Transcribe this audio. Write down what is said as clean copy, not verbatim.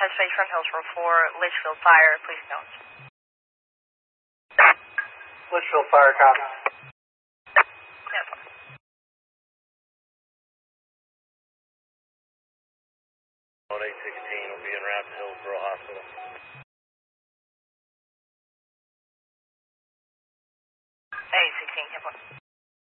dispatch from Hillsborough for Litchfield Fire, please note. Litchfield Fire, copy. 816 will be en route to Hillsborough Hospital. 816, 10-4.